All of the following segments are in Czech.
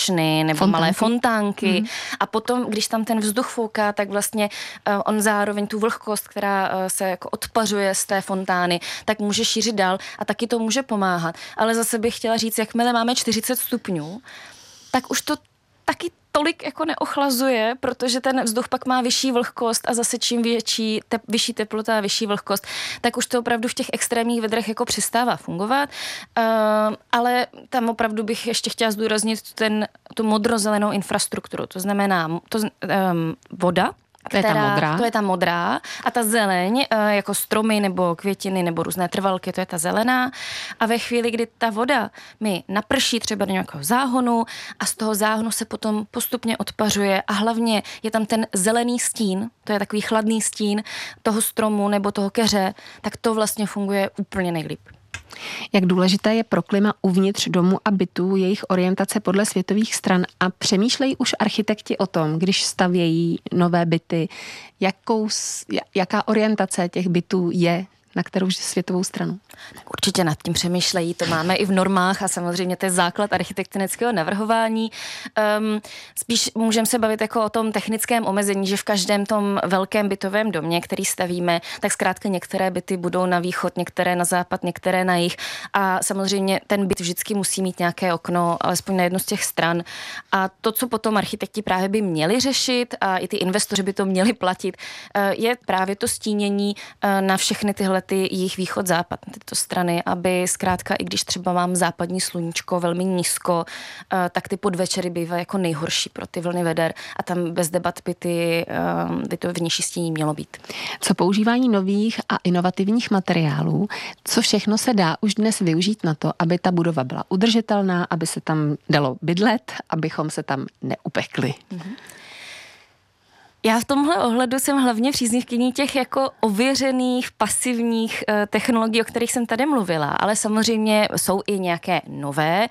plášny nebo malé fontánky a potom, když tam ten vzduch fouká, tak vlastně on zároveň tu vlhkost, která se jako odpařuje z té fontány, tak může šířit dál a taky to může pomáhat. Ale zase bych chtěla říct, jakmile máme 40 stupňů, tak už to taky tolik jako neochlazuje, protože ten vzduch pak má vyšší vlhkost a zase čím vyšší teplota a vyšší vlhkost, tak už to opravdu v těch extrémních vedrech jako přestává fungovat. Ale tam opravdu bych ještě chtěla zdůraznit tu modrozelenou infrastrukturu. To znamená voda, to je ta modrá a ta zeleň, jako stromy nebo květiny nebo různé trvalky, to je ta zelená. A ve chvíli, kdy ta voda mi naprší třeba do nějakého záhonu a z toho záhonu se potom postupně odpařuje a hlavně je tam ten zelený stín, to je takový chladný stín toho stromu nebo toho keře, tak to vlastně funguje úplně nejlíp. Jak důležité je pro klima uvnitř domu a bytů, jejich orientace podle světových stran a přemýšlejí už architekti o tom, když stavějí nové byty, jaká orientace těch bytů je, na kterou světovou stranu? Tak určitě nad tím přemýšlejí, to máme i v normách a samozřejmě to je základ architektonického navrhování. Spíš můžeme se bavit jako o tom technickém omezení, že v každém tom velkém bytovém domě, který stavíme, tak zkrátka některé byty budou na východ, některé na západ, některé na jih a samozřejmě ten byt vždycky musí mít nějaké okno, alespoň na jednu z těch stran. A to, co potom architekti právě by měli řešit a i ty investoři by to měli platit, je právě to stínění na všechny tyhle jejich východ-západ, tyto strany, aby zkrátka, i když třeba mám západní sluníčko velmi nízko, tak ty podvečery bývají jako nejhorší pro ty vlny veder a tam bez debat by to vnější stínění mělo být. Co používání nových a inovativních materiálů, co všechno se dá už dnes využít na to, aby ta budova byla udržitelná, aby se tam dalo bydlet, abychom se tam neupekli? Já v tomhle ohledu jsem hlavně příznivkyní těch jako ověřených, pasivních technologií, o kterých jsem tady mluvila, ale samozřejmě jsou i nějaké nové,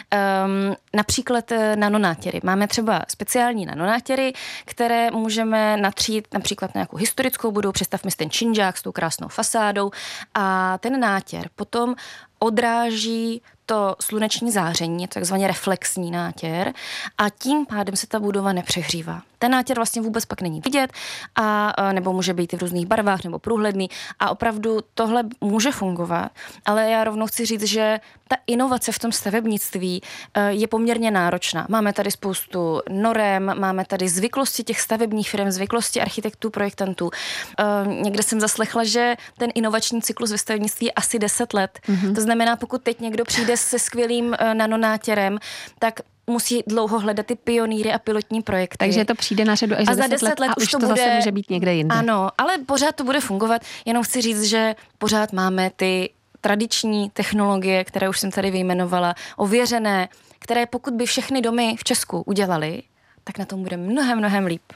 například nanonátěry. Máme třeba speciální nanonátěry, které můžeme natřít například na nějakou historickou budovu, představme si ten činžák s tou krásnou fasádou a ten nátěr potom odráží to sluneční záření, je to takzvaně reflexní nátěr a tím pádem se ta budova nepřehřívá. Ten nátěr vlastně vůbec pak není vidět a nebo může být i v různých barvách nebo průhledný a opravdu tohle může fungovat, ale já rovnou chci říct, že ta inovace v tom stavebnictví je poměrně náročná. Máme tady spoustu norem, máme tady zvyklosti těch stavebních firm, zvyklosti architektů, projektantů. Někde jsem zaslechla, že ten inovační cyklus ve stavebnictví je asi 10 let. To znamená, pokud teď někdo přijde se skvělým nanonátěrem, tak musí dlouho hledat ty pionýry a pilotní projekty. Takže to přijde na řadu až za 10 let a už to zase může být někde jinde. Ano, ale pořád to bude fungovat. Jenom chci říct, že pořád máme ty tradiční technologie, které už jsem tady vyjmenovala, ověřené, které pokud by všechny domy v Česku udělali, tak na tom bude mnohem líp.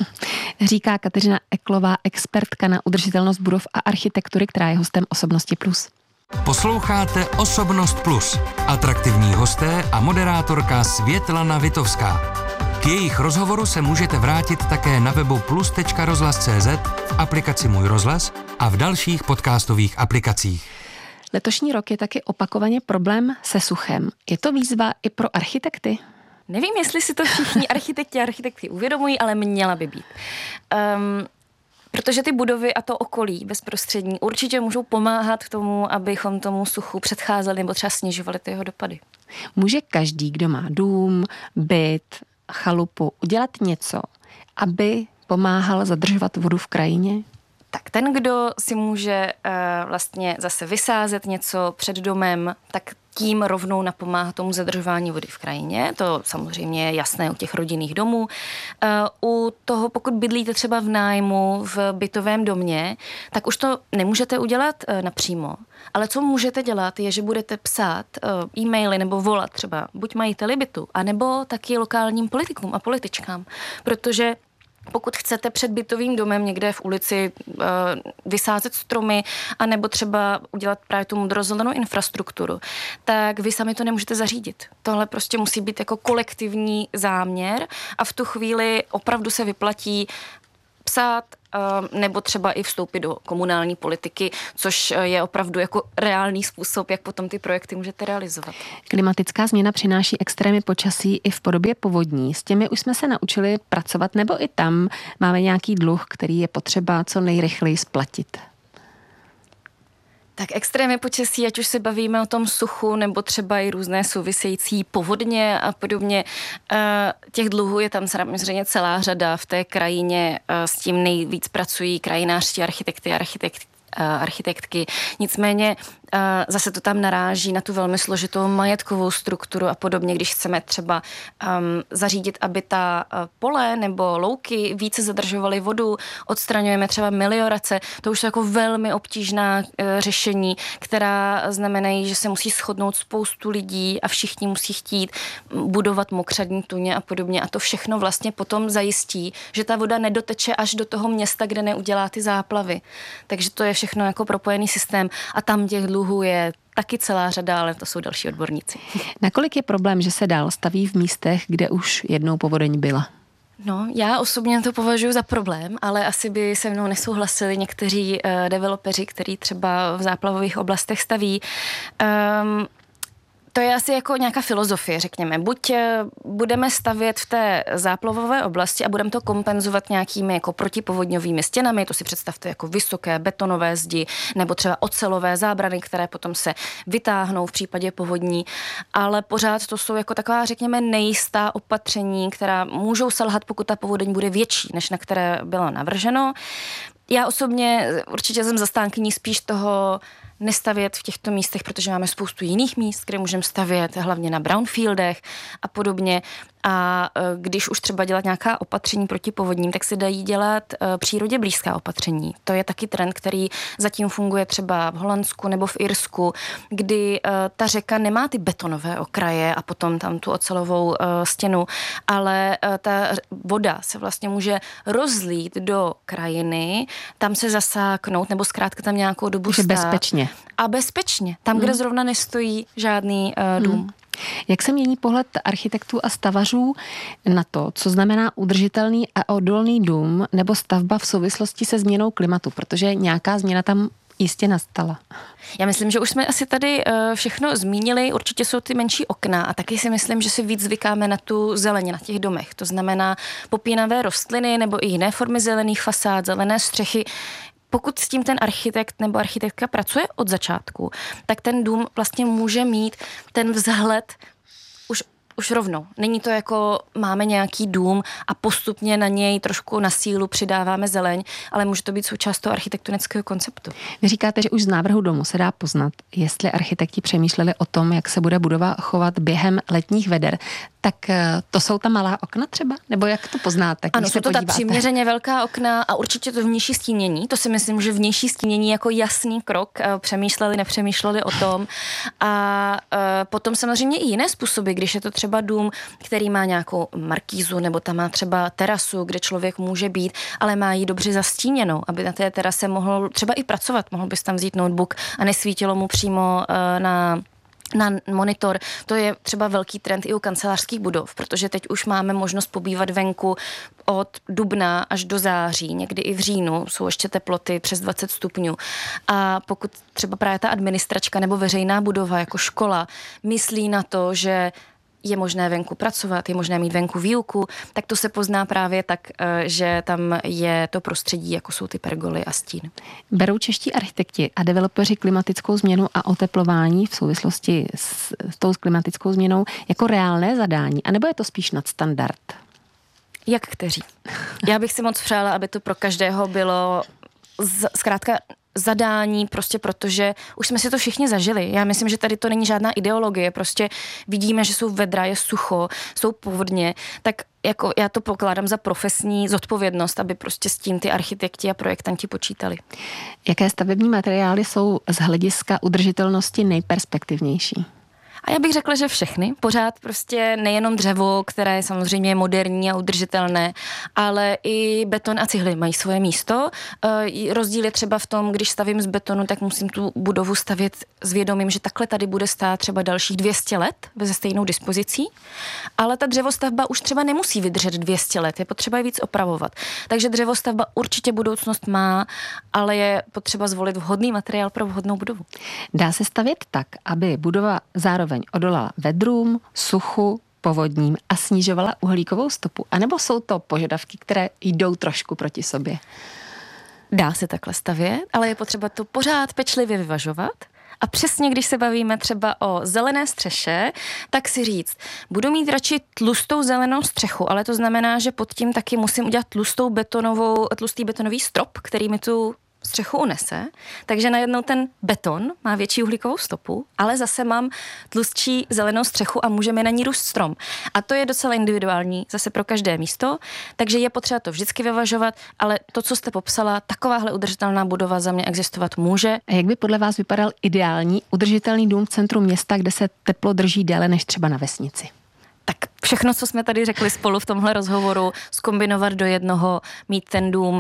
Říká Kateřina Eklová, expertka na udržitelnost budov a architektury, která je hostem Osobnosti Plus. Posloucháte Osobnost Plus. Atraktivní hosté a moderátorka Světlana Vitovská. K jejich rozhovoru se můžete vrátit také na webu plus.rozhlas.cz, v aplikaci Můj rozhlas a v dalších podcastových aplikacích. Letošní rok je taky opakovaně problém se suchem. Je to výzva i pro architekty? Nevím, jestli si to všichni architekti uvědomují, ale měla by být. Protože ty budovy a to okolí bezprostřední určitě můžou pomáhat k tomu, abychom tomu suchu předcházeli nebo třeba snižovali ty jeho dopady. Může každý, kdo má dům, byt, chalupu, udělat něco, aby pomáhal zadržovat vodu v krajině? Tak ten, kdo si může vlastně zase vysázet něco před domem, tak tím rovnou napomáhá tomu zadržování vody v krajině. To samozřejmě je jasné u těch rodinných domů. U toho, pokud bydlíte třeba v nájmu v bytovém domě, tak už to nemůžete udělat napřímo. Ale co můžete dělat, je, že budete psát e-maily nebo volat třeba buď majiteli bytu, anebo taky lokálním politikům a političkám. Protože pokud chcete před bytovým domem někde v ulici vysázet stromy anebo třeba udělat právě tu modrozelenou infrastrukturu, tak vy sami to nemůžete zařídit. Tohle prostě musí být jako kolektivní záměr a v tu chvíli opravdu se vyplatí zapsat, nebo třeba i vstoupit do komunální politiky, což je opravdu jako reálný způsob, jak potom ty projekty můžete realizovat. Klimatická změna přináší extrémy počasí i v podobě povodní. S těmi už jsme se naučili pracovat, nebo i tam máme nějaký dluh, který je potřeba co nejrychleji splatit? Tak extrémy počasí, ať už se bavíme o tom suchu, nebo třeba i různé související povodně a podobně, těch dluhů je tam samozřejmě celá řada v té krajině, s tím nejvíc pracují krajinářští architektky. Nicméně zase to tam naráží na tu velmi složitou majetkovou strukturu a podobně, když chceme třeba zařídit, aby ta pole nebo louky více zadržovaly vodu, odstraňujeme třeba meliorace, to už jsou jako velmi obtížná řešení, která znamenají, že se musí shodnout spoustu lidí a všichni musí chtít budovat mokřadní tuně a podobně a to všechno vlastně potom zajistí, že ta voda nedoteče až do toho města, kde neudělá ty záplavy. Takže to je všechno jako propojený systém a tam těch dluhů je taky celá řada, ale to jsou další odborníci. Nakolik je problém, že se dál staví v místech, kde už jednou povodeň byla? No, já osobně to považuji za problém, ale asi by se mnou nesouhlasili někteří developeři, kteří třeba v záplavových oblastech staví. To je asi jako nějaká filozofie, řekněme. Buď budeme stavět v té záplavové oblasti a budeme to kompenzovat nějakými jako protipovodňovými stěnami, to si představte jako vysoké betonové zdi nebo třeba ocelové zábrany, které potom se vytáhnou v případě povodní, ale pořád to jsou jako taková, řekněme, nejistá opatření, která můžou selhat, pokud ta povodeň bude větší, než na které bylo navrženo. Já osobně určitě jsem zastánkyní spíš toho nestavět v těchto místech, protože máme spoustu jiných míst, kde můžeme stavět, hlavně na brownfieldech a podobně. A když už třeba dělat nějaká opatření proti povodním, tak se dají dělat přírodě blízká opatření. To je taky trend, který zatím funguje třeba v Holandsku nebo v Irsku, kdy ta řeka nemá ty betonové okraje a potom tam tu ocelovou stěnu, ale ta voda se vlastně může rozlít do krajiny, tam se zasáknout nebo zkrátka tam nějakou dobu stát. Bezpečně. A bezpečně. Tam, kde zrovna nestojí žádný dům. Jak se mění pohled architektů a stavařů na to, co znamená udržitelný a odolný dům nebo stavba v souvislosti se změnou klimatu, protože nějaká změna tam jistě nastala? Já myslím, že už jsme asi tady všechno zmínili, určitě jsou ty menší okna a taky si myslím, že si víc zvykáme na tu zeleň na těch domech. To znamená popínavé rostliny nebo i jiné formy zelených fasád, zelené střechy. Pokud s tím ten architekt nebo architektka pracuje od začátku, tak ten dům vlastně může mít ten vzhled už rovnou. Není to jako máme nějaký dům a postupně na něj trošku na sílu přidáváme zeleň, ale může to být součást toho architektonického konceptu. Vy říkáte, že už z návrhu domu se dá poznat, jestli architekti přemýšleli o tom, jak se bude budova chovat během letních veder. Tak to jsou ta malá okna třeba? Nebo jak to poznáte? Ano, jsou to ta přiměřeně velká okna a určitě to vnější stínění. To si myslím, že vnější stínění jako jasný krok. Přemýšleli, nepřemýšleli o tom. A potom samozřejmě i jiné způsoby, když je to třeba dům, který má nějakou markízu nebo tam má třeba terasu, kde člověk může být, ale má ji dobře zastíněnou, aby na té terase mohl třeba i pracovat. Mohl bys tam vzít notebook a nesvítilo mu přímo na monitor. To je třeba velký trend i u kancelářských budov, protože teď už máme možnost pobývat venku od dubna až do září, někdy i v říjnu jsou ještě teploty přes 20 stupňů. A pokud třeba právě ta administračka nebo veřejná budova jako škola myslí na to, že je možné venku pracovat, je možné mít venku výuku, tak to se pozná právě tak, že tam je to prostředí, jako jsou ty pergoly a stín. Berou čeští architekti a developeři klimatickou změnu a oteplování v souvislosti s tou klimatickou změnou jako reálné zadání, anebo je to spíš nadstandard? Jak kteří? Já bych si moc přála, aby to pro každého bylo zkrátka zadání, prostě protože už jsme si to všichni zažili. Já myslím, že tady to není žádná ideologie, prostě vidíme, že jsou vedra, je sucho, jsou povodně, tak jako já to pokládám za profesní zodpovědnost, aby prostě s tím ty architekti a projektanti počítali. Jaké stavební materiály jsou z hlediska udržitelnosti nejperspektivnější? A já bych řekla, že všechny. Pořád prostě nejenom dřevo, které je samozřejmě moderní a udržitelné, ale i beton a cihly mají svoje místo. Rozdíl je třeba v tom, když stavím z betonu, tak musím tu budovu stavět s vědomím, že takhle tady bude stát třeba dalších 200 let ze stejnou dispozicí, ale ta dřevostavba už třeba nemusí vydržet 200 let, je potřeba ji víc opravovat. Takže dřevostavba určitě budoucnost má, ale je potřeba zvolit vhodný materiál pro vhodnou budovu. Dá se stavět tak, aby budova zároveň odolala vedrům, suchu, povodním a snižovala uhlíkovou stopu? A nebo jsou to požadavky, které jdou trošku proti sobě? Dá se takhle stavět, ale je potřeba to pořád pečlivě vyvažovat. A přesně, když se bavíme třeba o zelené střeše, tak si říct, budu mít radši tlustou zelenou střechu, ale to znamená, že pod tím taky musím udělat tlustý betonový strop, který mi tu střechu unese, takže najednou ten beton má větší uhlíkovou stopu, ale zase mám tlustší zelenou střechu a můžeme na ní růst strom. A to je docela individuální, zase pro každé místo, takže je potřeba to vždycky vyvažovat, ale to, co jste popsala, takováhle udržitelná budova za mě existovat může. A jak by podle vás vypadal ideální udržitelný dům v centru města, kde se teplo drží déle než třeba na vesnici? Tak všechno, co jsme tady řekli spolu v tomhle rozhovoru, zkombinovat do jednoho, mít ten dům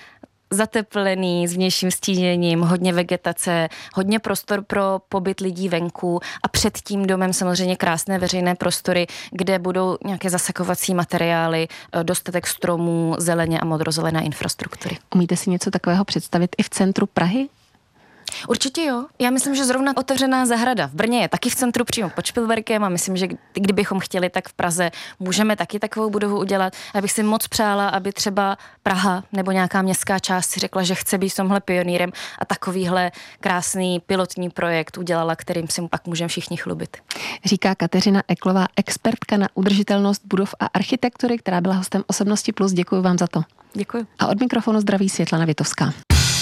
zateplený, s vnějším stíněním, hodně vegetace, hodně prostor pro pobyt lidí venku a před tím domem samozřejmě krásné veřejné prostory, kde budou nějaké zasakovací materiály, dostatek stromů, zeleně a modrozelené infrastruktury. Umíte si něco takového představit i v centru Prahy? Určitě jo. Já myslím, že zrovna otevřená zahrada v Brně je taky v centru přímo pod Špilberkem a myslím, že kdybychom chtěli, tak v Praze můžeme taky takovou budovu udělat. Já bych si moc přála, aby třeba Praha nebo nějaká městská část si řekla, že chce být tomhle pionýrem a takovýhle krásný pilotní projekt udělala, kterým si pak můžeme všichni chlubit. Říká Kateřina Eklová, expertka na udržitelnost budov a architektury, která byla hostem Osobnosti Plus. Děkuji vám za to. Děkuji. A od mikrofonu zdraví Světlana Vitovská.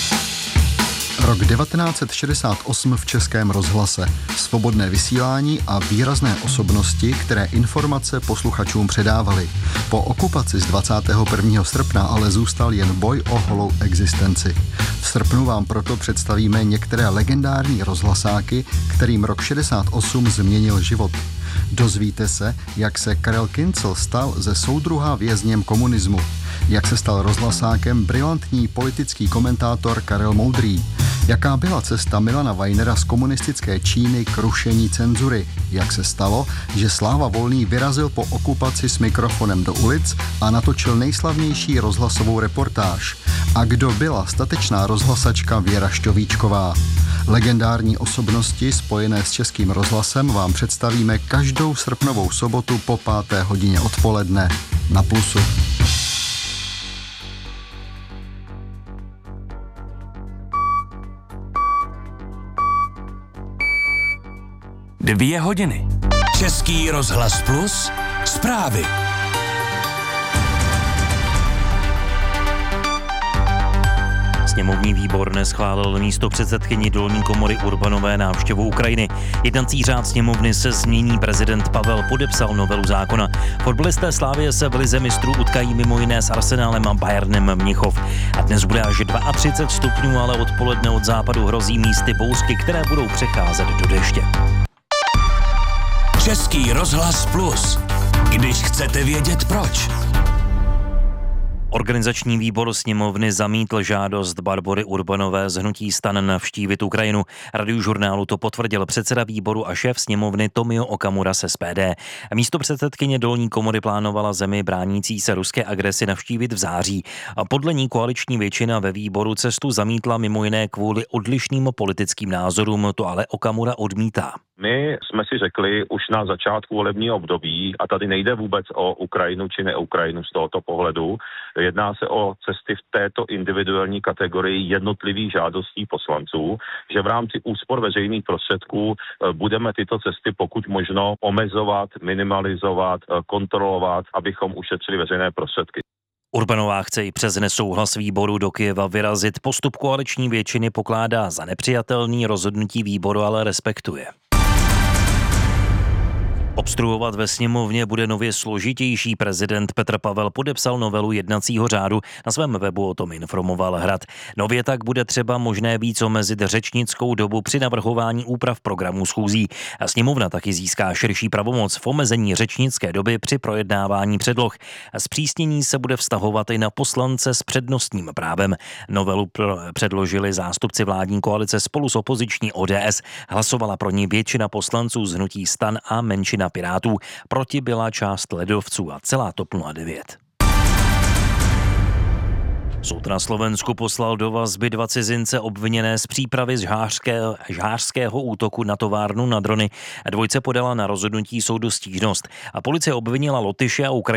Rok 1968 v Českém rozhlase. Svobodné vysílání a výrazné osobnosti, které informace posluchačům předávaly. Po okupaci z 21. srpna ale zůstal jen boj o holou existenci. V srpnu vám proto představíme některé legendární rozhlasáky, kterým rok 68 změnil život. Dozvíte se, jak se Karel Kincl stal ze soudruha vězněm komunismu, jak se stal rozhlasákem brilantní politický komentátor Karel Moudrý, jaká byla cesta Milana Weinera z komunistické Číny k rušení cenzury, jak se stalo, že Sláva Volný vyrazil po okupaci s mikrofonem do ulic a natočil nejslavnější rozhlasovou reportáž, a kdo byla statečná rozhlasačka Věra Šťovíčková. Legendární osobnosti spojené s Českým rozhlasem vám představíme každou srpnovou sobotu po 5. hodině odpoledne na Plusu. Dvě hodiny. Český rozhlas Plus. Zprávy. Sněmovní výbor neschválil místopředsedkyni dolní komory Urbanové návštěvu Ukrajiny. Jednací řád sněmovny se změní, prezident Pavel podepsal novelu zákona. Fotbalisté Slavie se v lize mistrů utkají mimo jiné s Arsenálem a Bayernem Mnichov. A dnes bude až 32 stupňů, ale odpoledne od západu hrozí místy bouřky, které budou přecházet do deště. Český rozhlas Plus. Když chcete vědět proč. Organizační výbor sněmovny zamítl žádost Barbory Urbanové z hnutí STAN navštívit Ukrajinu. Radiožurnálu to potvrdil předseda výboru a šéf sněmovny Tomio Okamura z SPD. Místopředsedkyně dolní komory plánovala zemi bránící se ruské agresi navštívit v září. A podle ní koaliční většina ve výboru cestu zamítla mimo jiné kvůli odlišným politickým názorům, to ale Okamura odmítá. My jsme si řekli už na začátku volebního období, a tady nejde vůbec o Ukrajinu či ne-Ukrajinu z tohoto pohledu, jedná se o cesty v této individuální kategorii jednotlivých žádostí poslanců, že v rámci úspor veřejných prostředků budeme tyto cesty pokud možno omezovat, minimalizovat, kontrolovat, abychom ušetřili veřejné prostředky. Urbanová chce i přes nesouhlas výboru do Kyjeva vyrazit. Postup koaliční většiny pokládá za nepřijatelný, rozhodnutí výboru ale respektuje. Obstruovat ve sněmovně bude nově složitější. Prezident Petr Pavel podepsal novelu jednacího řádu. Na svém webu o tom informoval Hrad. Nově tak bude třeba možné víc omezit řečnickou dobu při navrhování úprav programů schůzí. A sněmovna taky získá širší pravomoc v omezení řečnické doby při projednávání předloh. Zpřísnění se bude vztahovat i na poslance s přednostním právem. Novelu předložili zástupci vládní koalice spolu s opoziční ODS. Hlasovala pro ní většina poslanců z hnutí STAN a menšina Pirátů. Proti byla část lidovců a celá TOP 09. Soud na Slovensku poslal do vazby 2 cizince obviněné z přípravy žhářského útoku na továrnu na drony. Dvojce podala na rozhodnutí soudu stížnost a policie obvinila Lotyše a Ukrajince